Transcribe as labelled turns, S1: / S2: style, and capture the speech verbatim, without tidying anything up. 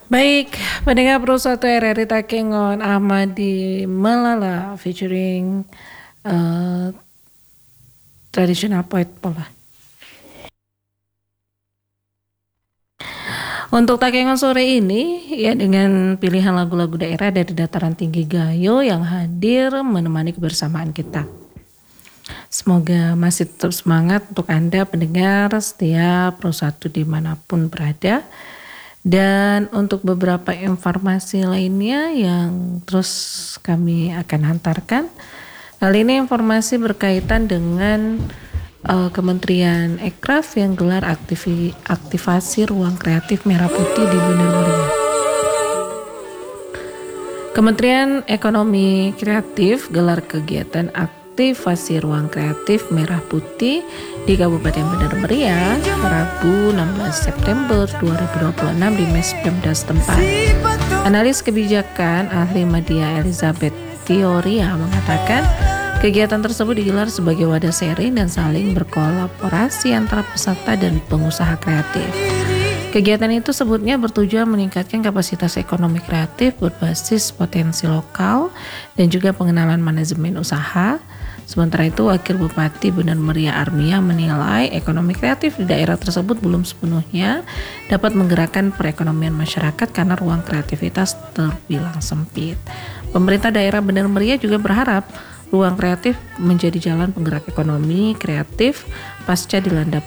S1: Baik, pendengar Pro satu R R I Takengon Ahmadi Malala featuring uh, traditional poet pola. Untuk Takengon sore ini ya dengan pilihan lagu-lagu daerah dari dataran tinggi Gayo yang hadir menemani kebersamaan kita. Semoga masih tetap semangat untuk Anda pendengar setiap Pro satu dimanapun berada. Dan untuk beberapa informasi lainnya yang terus kami akan hantarkan. Kali ini informasi berkaitan dengan uh, Kementerian Ekraf yang gelar aktivi, aktivasi ruang kreatif merah putih di Bener Meriah. Kementerian Ekonomi Kreatif gelar kegiatan aktivasi ruang kreatif merah putih di Kabupaten Bener Meriah Rabu enam belas September dua ribu dua puluh enam di Mes Pemda setempat. Analis kebijakan ahli media Elizabeth Theoria mengatakan kegiatan tersebut digelar sebagai wadah sharing dan saling berkolaborasi antara peserta dan pengusaha kreatif. Kegiatan itu sebutnya bertujuan meningkatkan kapasitas ekonomi kreatif berbasis potensi lokal dan juga pengenalan manajemen usaha. Sementara itu, Wakil Bupati Bener Meriah Armia menilai ekonomi kreatif di daerah tersebut belum sepenuhnya dapat menggerakkan perekonomian masyarakat karena ruang kreativitas terbilang sempit. Pemerintah daerah Bener Meriah juga berharap ruang kreatif menjadi jalan penggerak ekonomi kreatif pasca dilanda